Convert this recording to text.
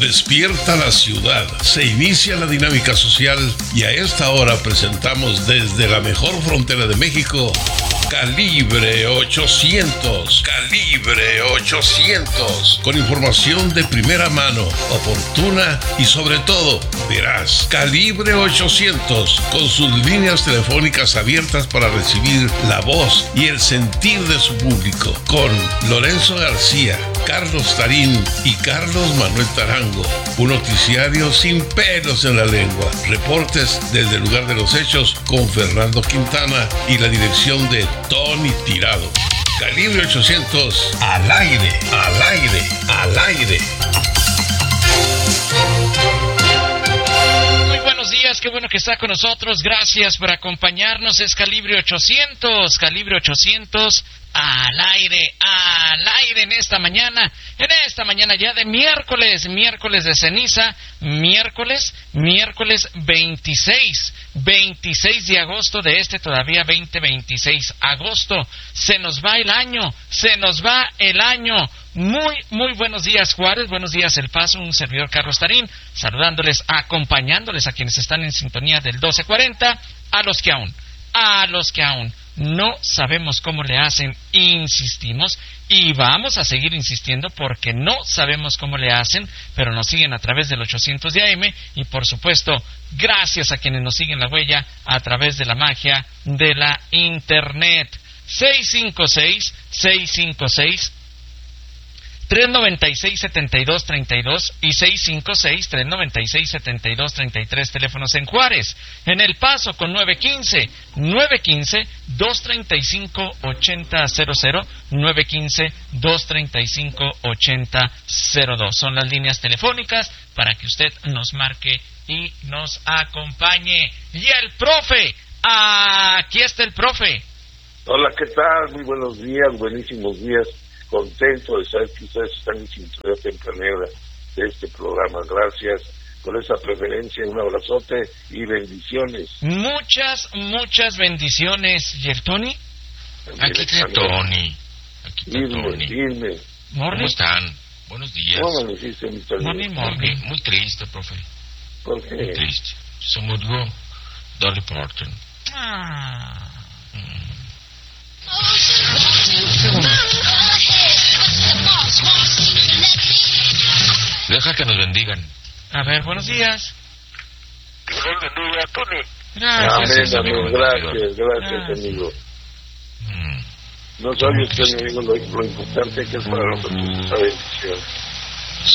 Despierta la ciudad, se inicia la dinámica social y a esta hora presentamos desde la mejor frontera de México, Calibre 800. Calibre 800. Con información de primera mano, oportuna y sobre todo veraz. Calibre 800. Con sus líneas telefónicas abiertas para recibir la voz y el sentir de su público. Con Lorenzo García, Carlos Tarín y Carlos Manuel Tarango. Un noticiario sin pelos en la lengua. Reportes desde el lugar de los hechos con Fernando Quintana y la dirección de Tony Tirado. Calibre 800, al aire, al aire, al aire. Muy buenos días, qué bueno que está con nosotros. Gracias por acompañarnos. Es Calibre 800, Calibre 800. Al aire en esta mañana ya de miércoles de ceniza, miércoles 26 de agosto de todavía 2026 agosto. Se nos va el año. Muy buenos días, Juárez, buenos días, El Paso, un servidor Carlos Tarín, saludándoles, acompañándoles a quienes están en sintonía del 1240, a los que aún no sabemos cómo le hacen, insistimos y vamos a seguir insistiendo porque no sabemos cómo le hacen, pero nos siguen a través del 800 de AM y por supuesto, gracias a quienes nos siguen la huella a través de la magia de la Internet. 656-396-7232 y 656-396-7233, teléfonos en Juárez. En El Paso con 915-235-8000, 915-235-8002. Son las líneas telefónicas para que usted nos marque y nos acompañe. Y el profe, aquí está el profe. Hola, ¿qué tal? Muy buenos días, buenísimos días. Contento de saber que ustedes están en sintonía tempranera de este programa. Gracias por esa preferencia, un abrazote y bendiciones. Muchas bendiciones. ¿Y el Tony? Aquí está Tony. Dime. ¿Cómo están? Buenos días. ¿Cómo me dijiste, mi Tony? Morning. Muy triste, profe. ¿Por qué? Muy triste. Se murió Dolly Parton. Deja que nos bendigan. A ver, buenos días. Dios bendiga, Tony. Gracias, amigo. Gracias, amigo. No sabes que, amigo, lo importante que es para nosotros esa bendición.